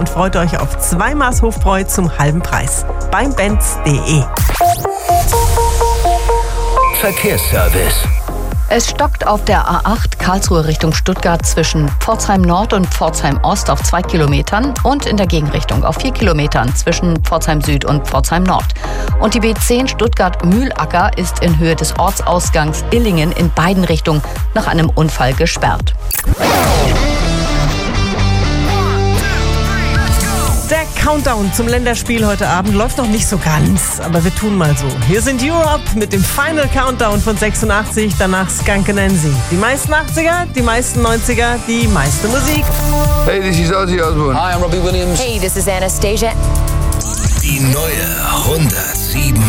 und freut euch auf 2 Maß Hofbräu zum halben Preis. Beim Benz.de. Verkehrsservice. Es stockt auf der A8 Karlsruhe Richtung Stuttgart zwischen Pforzheim Nord und Pforzheim Ost auf 2 Kilometern und in der Gegenrichtung auf 4 Kilometern zwischen Pforzheim Süd und Pforzheim Nord. Und die B10 Stuttgart-Mühlacker ist in Höhe des Ortsausgangs Illingen in beiden Richtungen nach einem Unfall gesperrt. Der Countdown zum Länderspiel heute Abend läuft noch nicht so ganz, aber wir tun mal so. Hier sind Europe mit dem Final Countdown von 86, danach Skunk Anansie. Die meisten 80er, die meisten 90er, die meiste Musik. Hey, this is Ozzy Osbourne. Hi, I'm Robbie Williams. Hey, this is Anastasia. Die neue 107.8